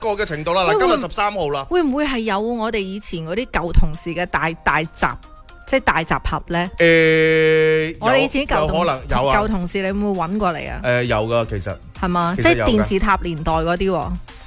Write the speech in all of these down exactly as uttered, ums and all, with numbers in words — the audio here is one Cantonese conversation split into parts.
個嘅程度啦。嗱，今日十三號啦， 會唔會係有我哋以前嗰啲舊同事嘅大大集，即係大集合咧？ 誒， 我哋以前舊同可能有啊， 舊同事你會唔會揾過嚟啊？ 誒，有噶，其實係嘛，即係電視塔年代嗰啲。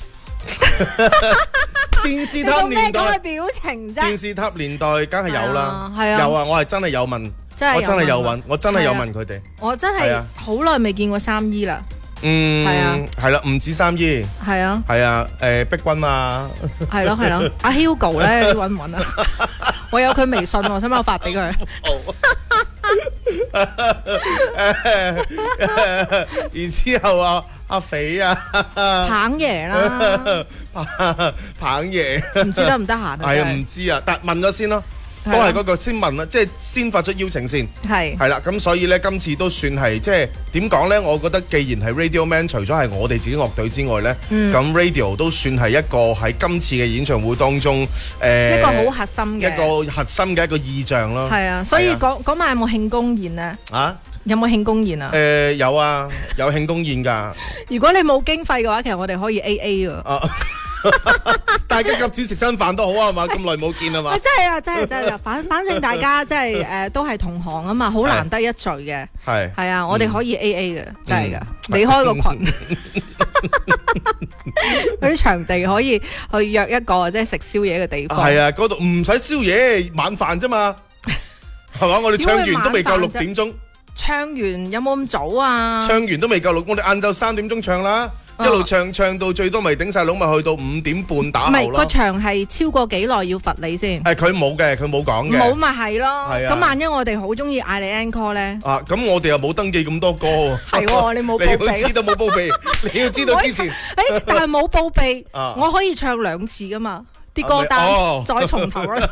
電視塔年代嘅表情啫。 電視塔年代梗係有啦， 係啊， 有啊，我係真係有問，我真係有問，我真係有問佢哋。 我真係好耐未見過三姨啦。 嗯，係啊，係啦，唔止三姨， 係啊， 係啊，誒，碧君啊， 係咯係咯，阿 Hugo 咧，你搵唔搵啊？我有佢微信，我使唔使我發俾佢？ 然之後啊，阿肥啊， 彭爺啦， 彭爺， 唔知得唔得閒啊？ 係啊，唔知啊，但問咗先咯。都係嗰個先問啦，即係先發出邀請先， 係係啦，咁所以咧今次都算係即係點講咧？我覺得既然係 Radio Man，除咗係我哋自己樂隊之外咧，咁、嗯、Radio 都算係一個喺今次嘅演唱會當中，誒、呃、 一個好核心嘅一個核心嘅一個意象咯。 係啊，所以嗰嗰晚有冇慶功宴咧？啊，有冇慶功宴啊？ 誒、呃、有啊，有慶功宴㗎。 如果你冇經費嘅話，其實我哋可以 A A 㗎。啊大家夾錢食餐飯都好啊，係嘛？咁耐冇見啊嘛！ 真係啊，真係真係，反反正大家即係誒都係同行啊嘛，好難得一聚嘅。係係啊，我哋可以 A A 嘅，真係㗎。你開個群，嗰啲場地可以去約一個即係食宵夜嘅地方。 係啊，嗰度唔使宵夜，晚飯啫嘛，係嘛？我哋唱完都未夠六點鐘。 唱完有冇咁早啊？ 唱完都未夠六，我哋晏晝三點鐘唱啦。一路唱唱到最多咪頂晒籠，咪去到五點半打後咯。唔係個場係超過幾耐要罰你先？ 係佢冇嘅，佢冇講嘅。 冇咪係咯。係啊。咁萬一我哋好中意嗌你 encore 咧？ 啊，咁我哋又冇登記咁多歌喎。 係喎，你冇報備。 你要知道冇報備，你要知道之前。 誒，但係冇報備，我可以唱兩次噶嘛？啲歌單再從頭啦。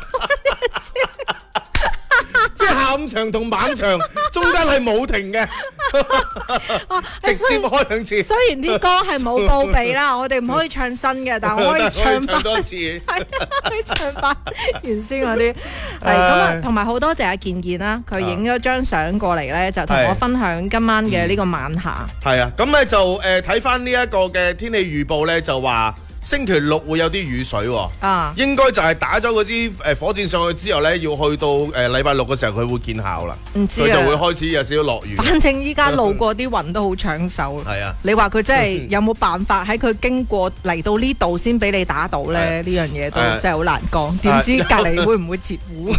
即係下午場同晚場中間係冇停嘅，直接開兩次。 雖然啲歌係冇報備啦，我哋唔可以唱新嘅，但我可以唱翻多次， 係可以唱翻原先嗰啲。係咁啊，同埋好多謝阿健健啦，佢影咗張相過嚟咧，就同我分享今晚嘅呢個晚霞。 係啊，咁咧就誒睇翻呢一個嘅天氣預報咧，就話星期六會有啲雨水喎，啊，應該就係打咗嗰支誒火箭上去之後咧，要去到誒禮拜六嘅時候佢會見效啦，唔知佢就會開始有少少落雨。 反正依家路過啲雲都好搶手。係啊，你話佢真係有冇辦法喺佢經過嚟到呢度先俾你打到咧？呢樣嘢都真係好難講。點知隔離會唔會截胡？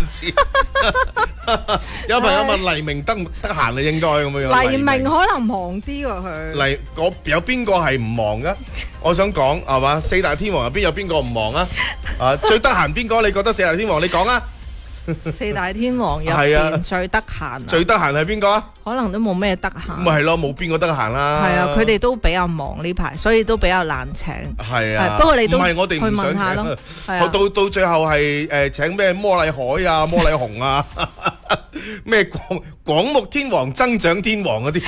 有朋友問黎明得唔得閒啊？應該咁樣。 黎明可能忙啲喎佢。 黎我有邊個係唔忙噶？我想講係嘛？四大天王入邊有邊個唔忙啊？啊，最得閒邊個？你覺得四大天王？你講啊！ 四大天王入邊最得閒。 最得閒係邊個啊？ 可能都冇咩得閒。 咪係咯，冇邊個得閒啦。 係啊，佢哋都比較忙呢排，所以都比較難請。 係啊， 不過你都唔係我哋唔想請咯。到到最後係誒請咩摩麗海啊、摩麗紅啊、咩廣廣目天王、增長天王嗰啲。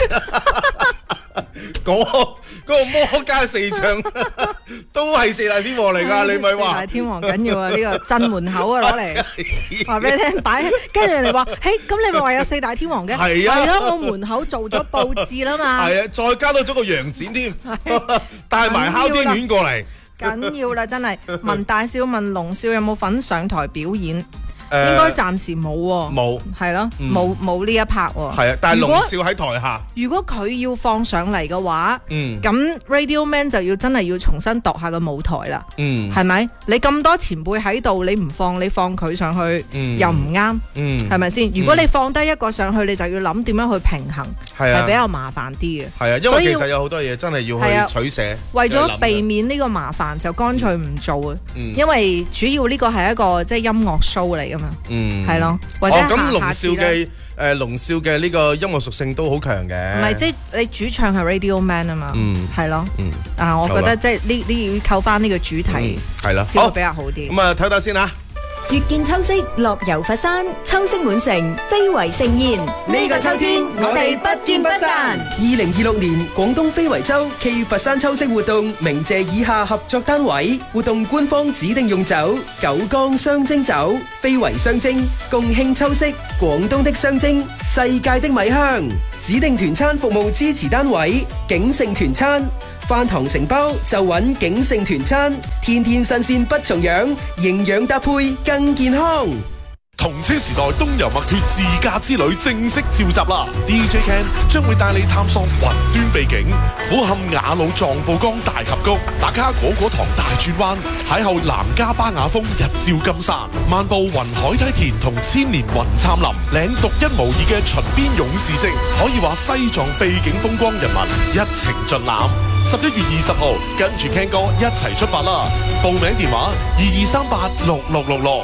嗰嗰個魔家四將都係四大天王嚟㗎，你咪話？四大天王緊要啊！呢個鎮門口啊，攞嚟話俾你聽，擺跟住人哋話，嘿，咁你咪話有四大天王嘅？係啊，係咯，我門口做咗佈置啦嘛。係啊，再加多咗個羊展添，帶埋哮天犬過嚟， 緊要啦！真係問大少問龍少有冇份上台表演？應該暫時冇喎， 冇係咯，冇冇呢一 part 喎。 係啊，但係龍少喺台下。 如果佢要放上嚟嘅話，嗯，咁 Radio Man 就要真係要重新度下個舞台啦。嗯，係咪？你咁多前輩喺度，你唔放，你放佢上去，嗯、又唔啱。嗯，係咪先？如果你放低一個上去，你就要諗點樣去平衡，係、嗯、比較麻煩啲嘅。 係啊，因為其實有好多嘢真係要去取捨。 為咗避免呢個麻煩，就乾脆唔做啊。嗯、因為主要呢個係一個即係音樂 show 嚟㗎嘛。嗯，係咯，或者咁龍少嘅誒龍少嘅呢個音樂屬性都好強嘅。 唔係，即係你主唱係 Radio Man 啊嘛，嗯，係咯，嗯，啊，我覺得即係呢呢要扣翻呢個主題， 係啦， 先會比較好啲。 咁啊，睇睇先吓。 月見秋色，樂遊佛山，秋色滿城，非遺盛宴。呢個秋天，我哋不見不散。 二零二六年廣東非遺週暨佛山秋色活動，鳴謝以下合作單位。活動官方指定用酒：九江雙蒸酒，非遺雙蒸，共慶秋色，廣東的雙蒸，世界的米香。指定團餐服務支持單位：景盛團餐。 飯堂承包就揾景盛團餐，天天新鮮不重樣，營養搭配更健康。 同車時代東遊墨脫自駕之旅正式召集啦 ！D J Ken 將會帶你探索雲端秘境，俯瞰雅魯藏布江大峽谷，打卡果果堂大轉彎，邂逅南迦巴雅峰日照金山，漫步雲海梯田同千年雲杉林，領獨一無二嘅秦邊勇士證，可以話西藏秘境風光人文一程盡覽。十一月二十號，跟住 Ken 哥一齊出發啦！報名電話二二三八六六六六。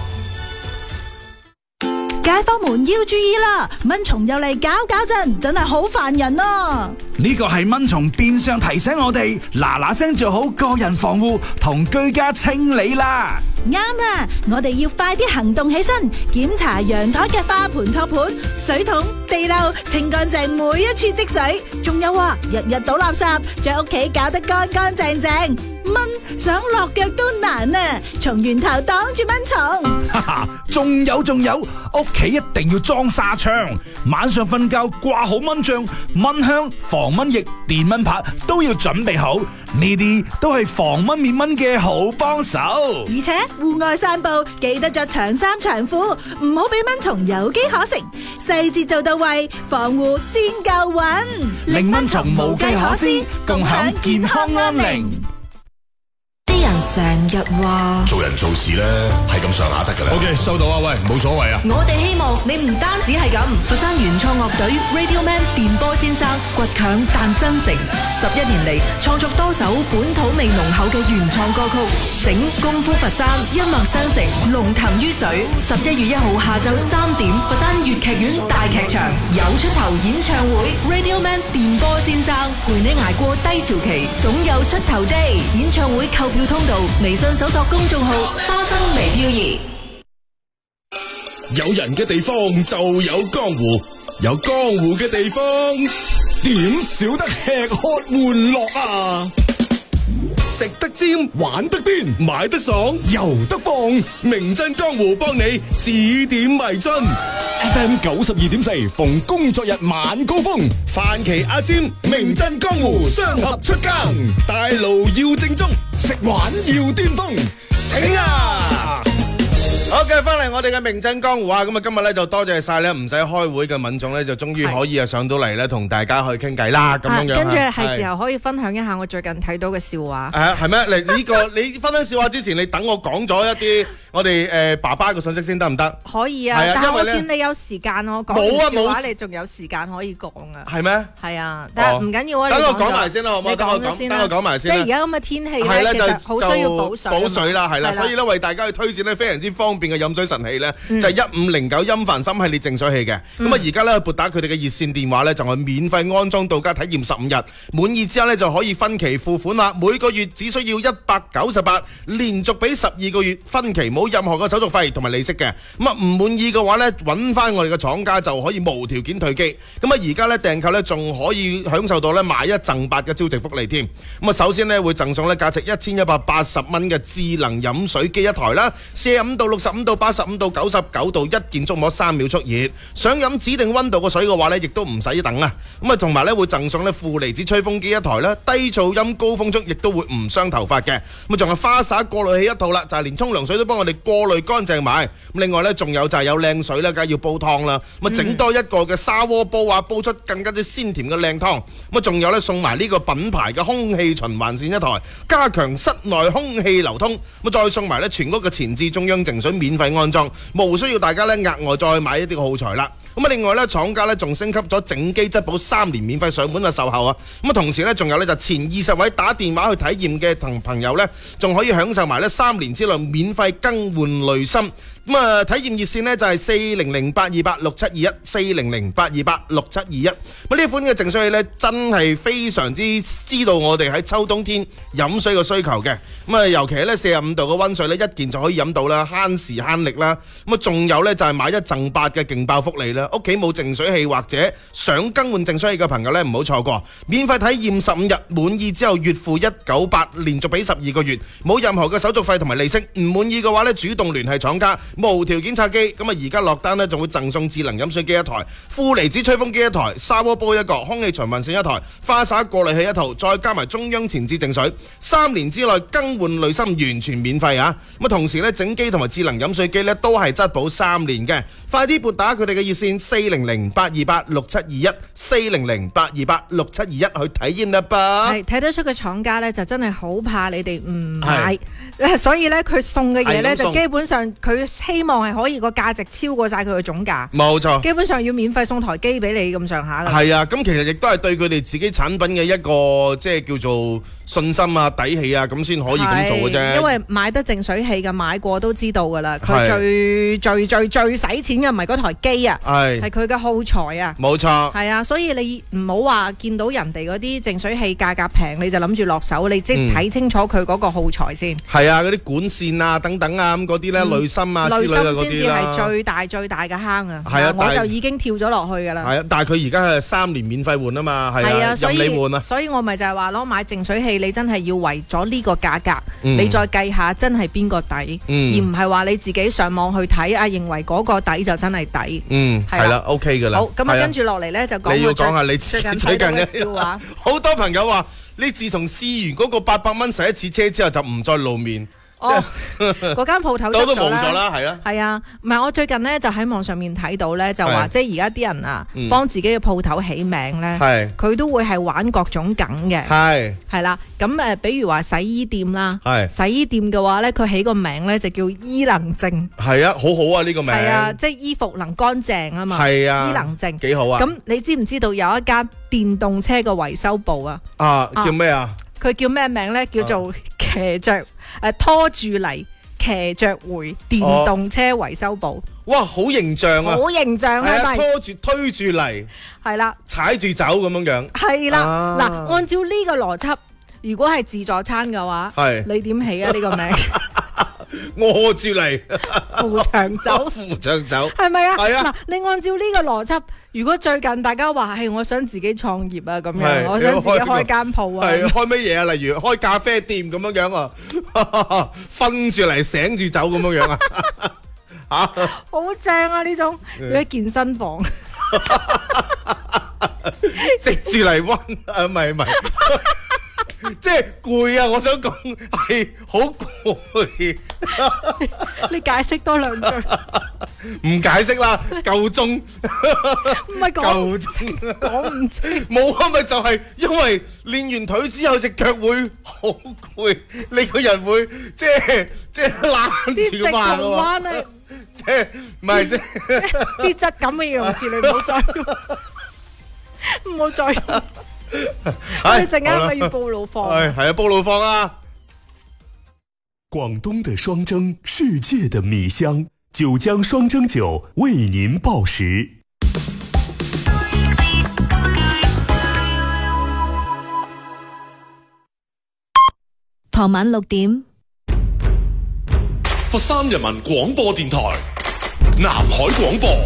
街坊們要注意啦，蚊蟲又嚟搞搞震，真係好煩人啊！ 呢個係蚊蟲變相提醒我哋嗱嗱聲做好個人防護同居家清理啦。 啱啦，我哋要快啲行動起身，檢查陽台嘅花盆托盤、水桶、地漏，清乾淨每一處積水。仲有啊，日日倒垃圾，將屋企搞得乾乾淨淨。蚊想落腳都難啊！從源頭擋住蚊蟲。 哈哈，仲有仲有，屋企一定要裝紗窗，晚上瞓覺掛好蚊帳、蚊香、防蚊液、電蚊拍都要準備好，呢啲都係防蚊滅蚊嘅好幫手。 而且戶外散步記得着長衫長褲，唔好俾蚊蟲有機可乘，細節做到位，防護先夠穩， 令蚊蟲無計可施，共享健康安寧。 啲人成日話做人做事咧係咁上下得噶啦。OK， 收到啊，喂，冇所謂啊。 我哋希望你唔單止係咁，佛山原創樂隊 Radio Man 電波先生倔強但真誠，十一年嚟創作多首本土味濃厚嘅原創歌曲，醒功夫佛山，音樂相承，龍騰於水。十一月一號下晝三點，佛山粵劇院大劇場有出頭演唱會 Radio Man 電波先生陪你捱過低潮期，總有出頭的。演唱會購票通道，微信搜索公眾號花生微漂移。 有人嘅地方就有江湖，有江湖嘅地方點少得吃喝玩樂啊！食得尖，玩得癲，買得爽，遊得放，名震江湖幫你指點迷津。F M 九十二點四，逢工作日晚高峰，范琪阿尖，名震江湖，雙合出更，大爐要正宗，食玩要巔峰，請啊！ 好嘅，翻嚟我哋嘅名震江湖啊！咁啊，今日咧就多謝晒咧，唔使開會嘅民眾咧，就終於可以啊上到嚟咧，同大家去傾偈啦，咁樣樣。 跟住係時候可以分享一下我最近睇到嘅笑話。 誒，係咩？你呢個你分享笑話之前，你等我講咗一啲我哋誒爸爸嘅信息先得唔得？ 可以啊，但係我見你有時間，我講完笑話你仲有時間可以講啊。 係咩？ 係啊，但係唔緊要啊。 等我講埋先啦，好唔好？等我講，等我講埋先。 即係而家咁嘅天氣咧，其實好需要補水。 補水啦，係啦，所以咧為大家去推薦咧非常之方便嘅飲水神器。就係一五零九音凡森系列淨水器嘅，咁啊而家咧撥打佢哋嘅熱線電話咧，就係免費安裝到家體驗十五日，滿意之後咧就可以分期付款啦，每個月只需要一百九十八，連續俾十二個月分期，冇任何嘅手續費同埋利息嘅。咁啊唔滿意嘅話咧，揾翻我哋嘅廠家就可以無條件退機。咁啊而家咧訂購咧仲可以享受到咧買一贈八嘅超值福利添。咁啊首先咧會贈送咧價值一千一百八十蚊嘅智能飲水機一台啦，四十五度、六十五度、八十五度。到九十九度，一鍵觸摸三秒速熱，想飲指定溫度嘅水嘅話呢，亦都唔使等啊！咁啊，同埋呢會贈送呢負離子吹風機一台啦，低噪音高風速，亦都會唔傷頭髮嘅。咁啊，仲有花灑過濾器一套啦，就係連沖涼水都幫我哋過濾乾淨埋。咁另外呢，仲有就係有靚水啦，梗係要煲湯啦。咁啊，整多一個嘅砂鍋煲啊，煲出更加之鮮甜嘅靚湯。咁啊，仲有呢，送埋呢個品牌嘅空氣循環扇一台，加強室內空氣流通。咁再送埋呢全屋嘅前置中央淨水免費安裝。無需要大家咧額外再買一啲嘅耗材啦。咁啊，另外咧廠家咧仲升級咗整機質保三年免費上門嘅售後啊。咁啊，同時咧仲有咧就前二十位打電話去體驗嘅同朋友咧，仲可以享受埋咧三年之內免費更換濾芯。咁啊，體驗熱線呢就係四零零八二八六七二一，四零零八二八六七二一。咁呢一款嘅淨水器呢，真係非常之知道我哋喺秋冬天飲水嘅需求嘅。咁啊，尤其係呢四十五度嘅溫水呢，一件就可以飲到啦，慳時慳力啦。咁啊，仲有呢就係買一贈八嘅勁爆福利啦。屋企冇淨水器或者想更換淨水器嘅朋友呢，唔好錯過，免費體驗十五日，滿意之後月付一九八，連續俾十二個月，冇任何嘅手續費同埋利息。唔滿意嘅話呢，主動聯繫廠家。 無條件拆機。咁啊，而家落單呢，仲會贈送智能飲水機一台、負離子吹風機一台、砂鍋煲一個、空氣循環扇一台、花灑過濾器一套，再加埋中央前置淨水。三年之內更換濾芯完全免費啊！咁啊，同時呢，整機同埋智能飲水機呢，都係質保三年嘅。快啲撥打佢哋嘅熱線四零零八二八六七二一四零零八二八六七二一去體驗啦噃。 係睇得出個廠家呢，就真係好怕你哋唔買，所以呢，佢送嘅嘢呢，就基本上佢希望係可以個價值超過晒佢嘅總價。 冇錯， 基本上要免費送台機俾你咁上下嘅。 係啊，咁其實亦都係對佢哋自己產品嘅一個即係叫做信心啊、底氣啊，咁先可以咁做嘅啫。 因為買得淨水器嘅買過都知道噶啦，佢最最最最使錢嘅唔係嗰台機啊，係係佢嘅耗材啊。 冇錯。 係啊，所以你唔好話見到人哋嗰啲淨水器價格平，你就諗住落手，你即係睇清楚佢嗰個耗材先。係啊，嗰啲管線啊等等啊咁嗰啲咧，濾芯啊之類嘅嗰啲啦。濾芯先至係最大最大嘅坑啊！係啊，我就已經跳咗落去噶啦。係啊，但係佢而家係三年免費換啊嘛，係啊，任你換啊。所以我咪就係話咯，買淨水器你真係要為咗呢個價格，嗯、你再計下真係邊個抵，嗯、而唔係話你自己上網去睇啊，認為嗰個抵就真係抵。嗯，係啦 ，OK 噶啦。好，咁啊，跟住落嚟咧就講。你要講下你最近最近嘅笑話。好多朋友話，你自從試完嗰個八百蚊洗一次車之後，就唔再露面。哦，嗰間鋪頭都冇咗啦，係啊，係啊，唔係我最近咧就喺網上面睇到咧，就話即係而家啲人啊，幫自己嘅鋪頭起名咧，係佢都會係玩各種梗嘅，係係啦，咁誒，比如話洗衣店啦，係洗衣店嘅話咧，佢起個名咧就叫伊能靜，係啊，好好啊呢個名，係啊，即係衣服能乾淨啊嘛，係啊，伊能靜幾好啊，咁你知唔知道有一間電動車嘅維修部啊？啊，叫咩啊？佢叫咩名咧？叫做騎着誒拖住嚟騎着回電動車維修部。哇，好形象啊！好形象啊！係拖住推住嚟，係啦，踩住走咁樣樣。係啦，嗱，按照呢個邏輯，如果係自助餐嘅話，係你點起啊？呢個名餓住嚟，扶長走，扶長走，係咪啊？係啊！嗱，你按照呢個邏輯，如果最近大家話係我想自己創業啊，咁樣，我想自己開間鋪啊，係開乜嘢啊？例如開咖啡店咁樣樣啊，瞓住嚟醒住走咁樣樣啊，吓，好正啊！呢種喺健身房，食住嚟溫啊，唔係唔係。即係攰啊！我想講係好攰。你解釋多兩句。唔解釋啦，夠鐘。唔係夠鐘，講唔清。冇啊，咪就係因為練完腿之後隻腳會好攰，你個人會即係即係攬住個彎咯。即係唔係即係啲質感嘅形容詞，你唔好再唔好再。我哋陣間咪要報路放，係係啊，報路放啊！ 廣東的雙蒸，世界的米香，九江雙蒸酒為您報時。 傍晚六點， 佛山人民廣播電台，南海廣播。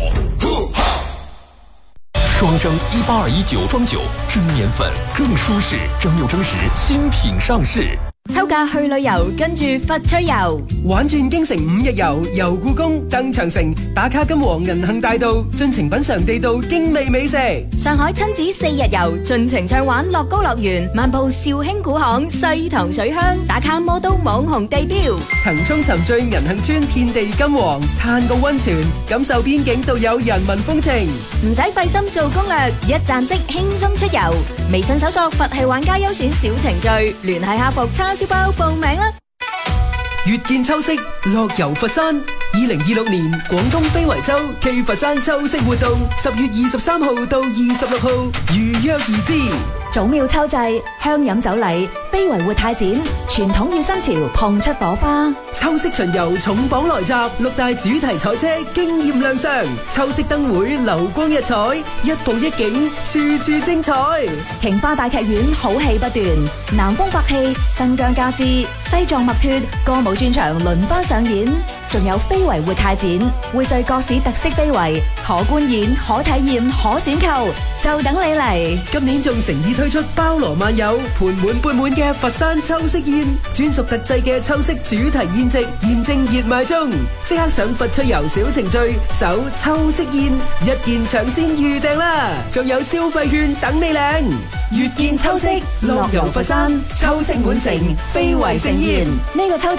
雙蒸一八二一酒莊酒，蒸年份更舒適，蒸餾蒸時新品上市。 秋假去旅遊，跟住佛趣遊， 玩轉京城五日遊，遊故宮、登長城，打卡金皇銀杏大道，盡情品嘗地道精美美食。 上海親子四日遊，盡情暢玩樂高樂園，漫步肇興古巷、西塘水鄉，打卡魔都網紅地標。 騰衝沉醉銀杏村遍地金黃，嘆個溫泉，感受邊境獨有人民風情。 唔使費心做攻略，一站式輕鬆出遊。微信搜索佛系玩家優選小程序，聯繫客服叉燒包報名啦！ 越見秋色，樂遊佛山。二零二六年廣東非遺秋暨佛山秋色活動，十月二十三號到二十六號如約而至。 祖廟秋祭、香飲酒禮、非遺活態展，傳統與新潮碰出火花。 秋色巡遊重磅來襲，六大主題賽車驚豔亮相，秋色燈會流光溢彩，一步一景，處處精彩。 瓊花大劇院好戲不斷，南風百戲、新疆家私、西藏墨脱歌舞專場輪番上演。 仲有非遺活態展，匯聚各市特色非遺，可觀演、可體驗、可選購，就等你嚟。 今年仲誠意推出包羅萬有、盤滿缽滿嘅佛山秋式宴，專屬特製嘅秋式主題宴席，現正熱賣中，即刻上佛趣遊小程序搜秋式宴，一件搶先預訂啦！仲有消費券等你領，越見秋色，樂遊佛山，秋色滿城，非遺盛宴。 呢個秋